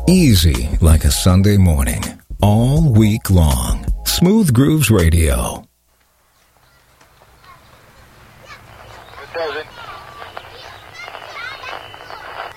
Easy like a Sunday morning. All week long. Smooth Grooves Radio. It doesn't.